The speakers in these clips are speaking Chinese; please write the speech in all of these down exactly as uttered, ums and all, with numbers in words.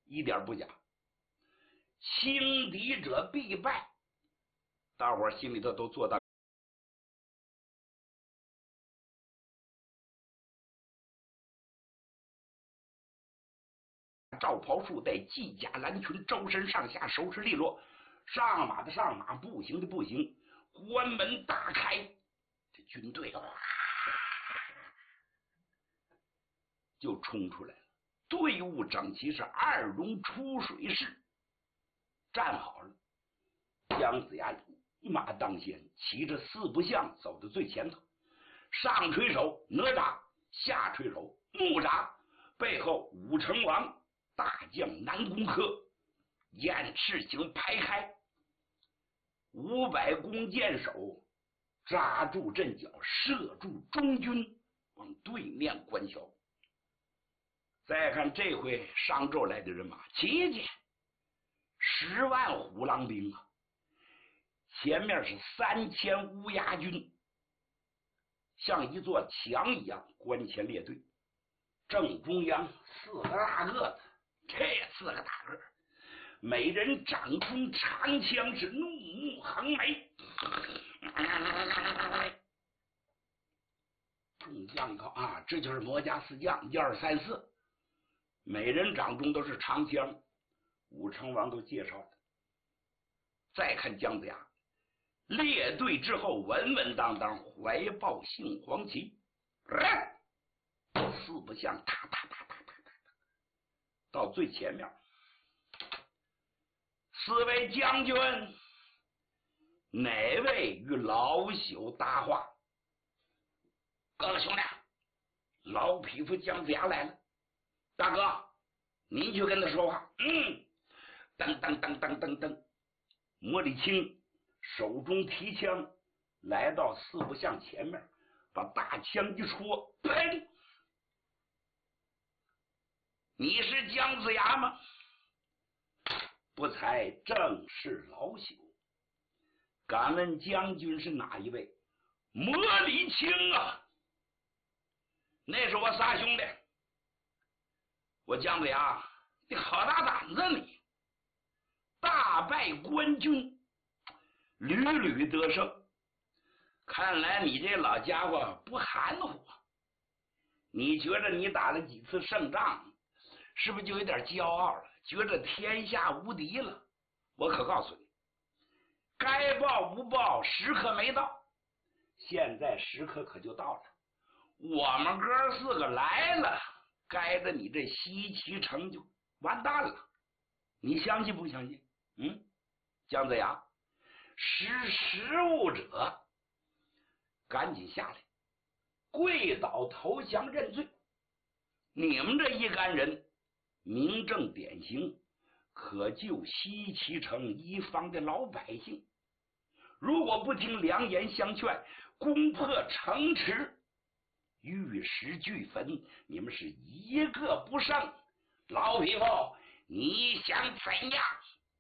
一点不假。轻敌者必败，大伙儿心里头都做到。罩袍束带，系甲蓝裙，周身上下收拾利落。上马的上马，步行的步行，关门大开，这军队哇就冲出来了。队伍整齐，是二龙出水式，站好了。姜子牙一马当先，骑着四不像走到最前头，上垂手哪吒，下垂手木吒，背后武成王大将南宫轲，燕赤行排开，五百弓箭手扎住阵脚，射住中军，往对面关晓。再看这回上周来的人马，齐齐十万虎狼兵啊，前面是三千乌鸦军，像一座墙一样关前列队，正中央四个大个子，这四个大个每人掌中长枪，是怒目横眉。众将一看啊，这就是魔家四将一二三四，每人掌中都是长枪。武成王都介绍了。再看姜子牙，列队之后稳稳当当，怀抱杏黄旗，呃、四不像，哒哒哒哒哒哒，到最前面。四位将军，哪位与老朽搭话？各位兄弟，老匹夫姜子牙来了。大哥，您去跟他说话。嗯，噔噔噔噔噔噔，魔礼青手中提枪，来到四不像前面，把大枪一戳，砰！你是姜子牙吗？不才正是老朽。敢问将军是哪一位？魔礼青啊，那是我仨兄弟。我姜子牙，你好大胆子你！大败官军，屡屡得胜，看来你这老家伙不含糊。你觉得你打了几次胜仗，是不是就有点骄傲了，觉得天下无敌了？我可告诉你，该报不报，时刻没到，现在时刻可就到了。我们哥四个来了，该着你这西岐城就完蛋了。你相信不相信？嗯，姜子牙，识时务者赶紧下来，跪倒投降认罪。你们这一干人明正典型，可救西岐城一方的老百姓。如果不听良言相劝，攻破城池，玉石俱焚，你们是一个不剩。老匹夫，你想怎样？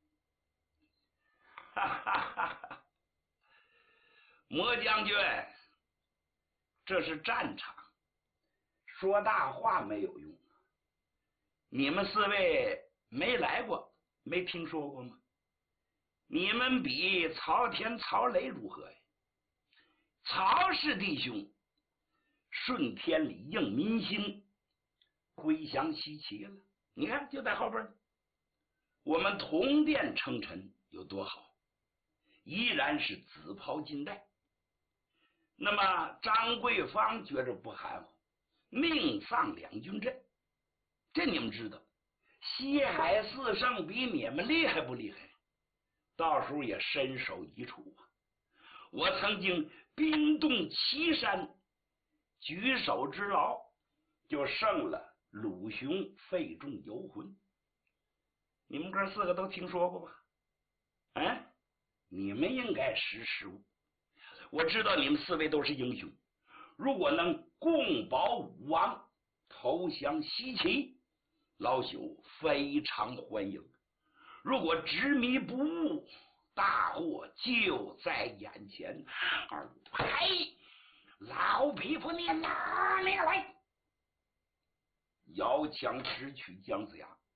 哈哈哈哈！魔将军，这是战场，说大话没有用。你们四位没来过，没听说过吗？你们比曹田、曹雷如何呀？曹氏弟兄顺天理，应民心，归降西岐了。你看，就在后边。我们同殿称臣有多好，依然是紫袍金带。那么张桂芳觉着不含糊，命丧两军阵。这你们知道，西海四圣比你们厉害不厉害？到时候也身首异处啊！我曾经兵动岐山，举手之劳，就胜了鲁雄，费仲游魂。你们哥四个都听说过吧？哎，你们应该识时务。我知道你们四位都是英雄，如果能共保武王，投降西岐，老朽非常欢迎。如果执迷不悟，大祸就在眼前。呸！老匹夫，你拿命来！摇枪直取姜子牙。